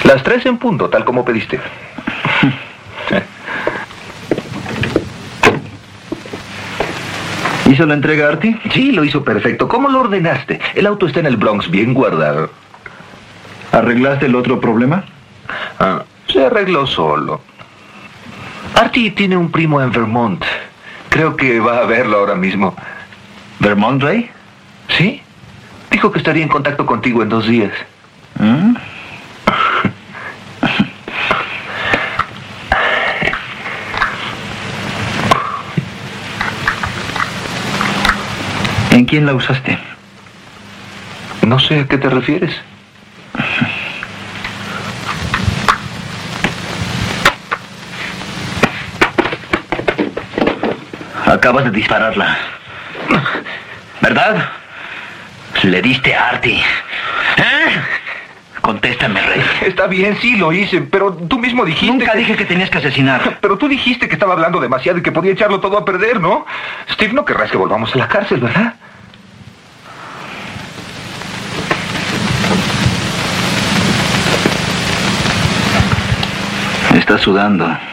Las 3 en punto, tal como pediste. ¿Hizo la entrega, Artie? Sí, lo hizo perfecto. ¿Cómo lo ordenaste? El auto está en el Bronx, bien guardado. ¿Arreglaste el otro problema? Se arregló solo. Artie tiene un primo en Vermont. Creo que va a verlo ahora mismo. ¿Vermont, Ray? Sí. Dijo que estaría en contacto contigo en 2 días. ¿En quién la usaste? No sé a qué te refieres. Acabas de dispararla. ¿Verdad? Le diste a Artie. Contéstame, Ray. Está bien, sí lo hice, pero tú mismo dijiste... Nunca dije que tenías que asesinar. Pero tú dijiste que estaba hablando demasiado y que podía echarlo todo a perder, ¿no? Steve, no querrás que volvamos a la cárcel, ¿verdad? Estás sudando.